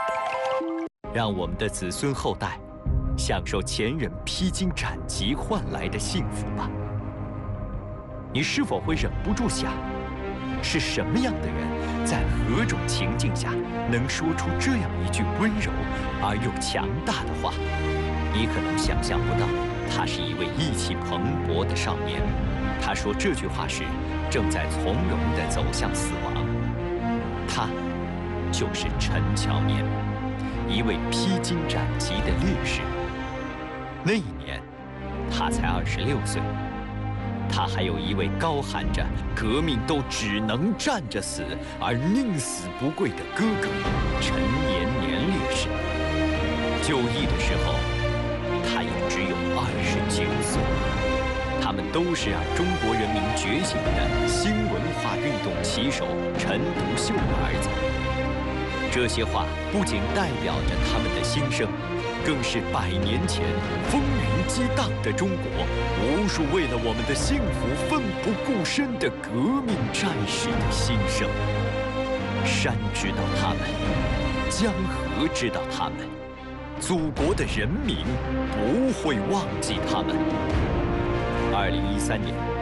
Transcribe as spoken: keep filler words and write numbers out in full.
让我们的子孙后代享受前人披荆斩棘换来的幸福吧。你是否会忍不住想，是什么样的人，在何种情境下，能说出这样一句温柔而又强大的话？你可能想象不到，他是一位意气蓬勃的少年。他说这句话时，正在从容地走向死亡。他就是陈乔年，一位披荆斩棘的烈士。那一年，他才二十六岁。他还有一位高喊着“革命都只能站着死，而宁死不跪”的哥哥陈延年烈士。就义的时候，他也只有二十九岁。他们都是让中国人民觉醒的新文化运动旗手陈独秀的儿子。这些话不仅代表着他们的心声，更是百年前风云激荡的中国无数为了我们的幸福奋不顾身的革命战士的心声。山知道他们，江河知道他们，祖国的人民不会忘记他们。二零一三年。